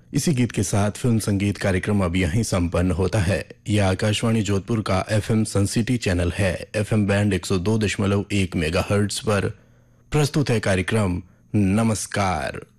इसी गीत के साथ फिल्म संगीत कार्यक्रम अब यहीं संपन्न होता है। यह आकाशवाणी जोधपुर का एफएम सनसिटी चैनल है। एफएम बैंड 102.1 मेगाहर्ट्ज पर प्रस्तुत है कार्यक्रम नमस्कार।